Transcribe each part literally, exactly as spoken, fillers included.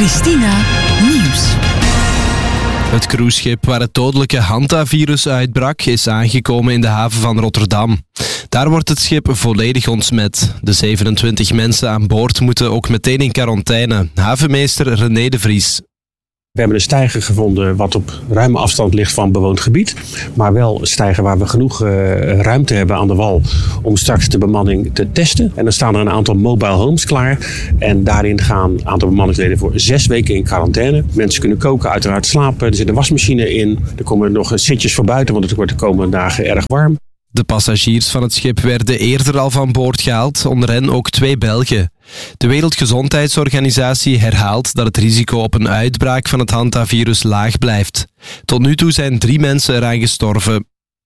Christina Nieuws. Het cruiseschip waar het dodelijke hantavirus uitbrak is aangekomen in de haven van Rotterdam. Daar wordt het schip volledig ontsmet. De zevenentwintig mensen aan boord moeten ook meteen in quarantaine. Havenmeester René de Vries. We hebben een steiger gevonden wat op ruime afstand ligt van bewoond gebied. Maar wel een steiger waar we genoeg uh, ruimte hebben aan de wal om straks de bemanning te testen. En dan staan er een aantal mobile homes klaar. En daarin gaan een aantal bemanningsleden voor zes weken in quarantaine. Mensen kunnen koken, uiteraard slapen. Er zit een wasmachine in. Er komen nog zitjes voor buiten, want het wordt de komende dagen erg warm. De passagiers van het schip werden eerder al van boord gehaald, onder hen ook twee Belgen. De Wereldgezondheidsorganisatie herhaalt dat het risico op een uitbraak van het hantavirus laag blijft. Tot nu toe zijn drie mensen eraan gestorven.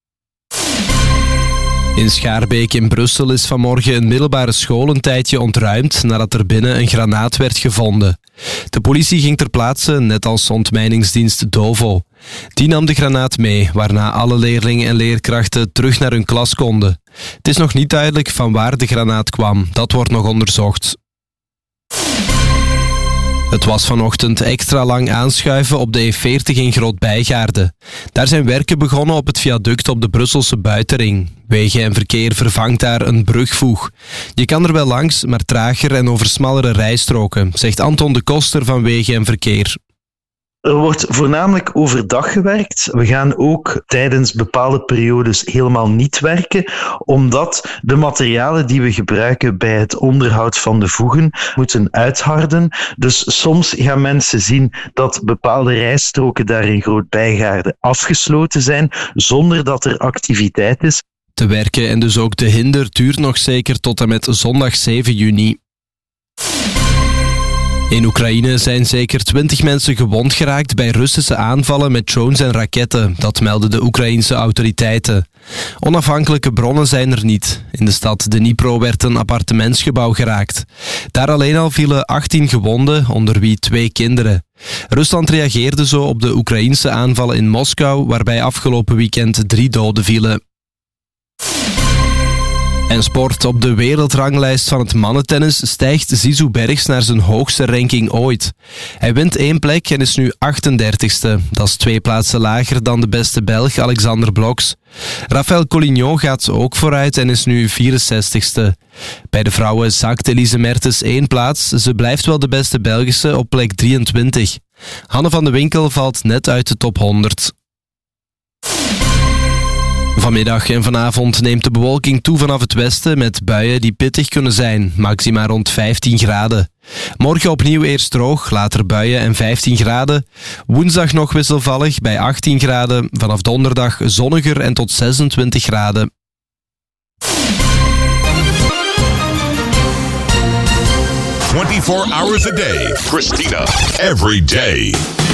In Schaarbeek in Brussel is vanmorgen een middelbare school een tijdje ontruimd nadat er binnen een granaat werd gevonden. De politie ging ter plaatse, net als ontmijningsdienst Dovo. Die nam de granaat mee, waarna alle leerlingen en leerkrachten terug naar hun klas konden. Het is nog niet duidelijk van waar de granaat kwam, dat wordt nog onderzocht. Het was vanochtend extra lang aanschuiven op de E veertig in Groot-Bijgaarde. Daar zijn werken begonnen op het viaduct op de Brusselse buitenring. Wegen en Verkeer vervangt daar een brugvoeg. Je kan er wel langs, maar trager en over smallere rijstroken, zegt Anton de Koster van Wegen en Verkeer. Er wordt voornamelijk overdag gewerkt. We gaan ook tijdens bepaalde periodes helemaal niet werken, omdat de materialen die we gebruiken bij het onderhoud van de voegen moeten uitharden. Dus soms gaan mensen zien dat bepaalde rijstroken daar in Groot-Bijgaarde afgesloten zijn, zonder dat er activiteit is. De werken en dus ook de hinder duurt nog zeker tot en met zondag zeven juni. In Oekraïne zijn zeker twintig mensen gewond geraakt bij Russische aanvallen met drones en raketten. Dat melden de Oekraïense autoriteiten. Onafhankelijke bronnen zijn er niet. In de stad Dnipro werd een appartementsgebouw geraakt. Daar alleen al vielen achttien gewonden, onder wie twee kinderen. Rusland reageerde zo op de Oekraïense aanvallen in Moskou, waarbij afgelopen weekend drie doden vielen. En sport. Op de wereldranglijst van het mannentennis stijgt Zizou Bergs naar zijn hoogste ranking ooit. Hij wint één plek en is nu achtendertigste. Dat is twee plaatsen lager dan de beste Belg Alexander Bloks. Rafael Collignon gaat ook vooruit en is nu vierenzestigste. Bij de vrouwen zakt Elise Mertens één plaats. Ze blijft wel de beste Belgische op plek drieëntwintig. Hanne van de Winkel valt net uit de top honderd. Vanmiddag en vanavond neemt de bewolking toe vanaf het westen met buien die pittig kunnen zijn, maxima rond vijftien graden. Morgen opnieuw eerst droog, later buien en vijftien graden. Woensdag nog wisselvallig bij achttien graden, vanaf donderdag zonniger en tot zesentwintig graden. twenty-four hours a day. Christina, every day.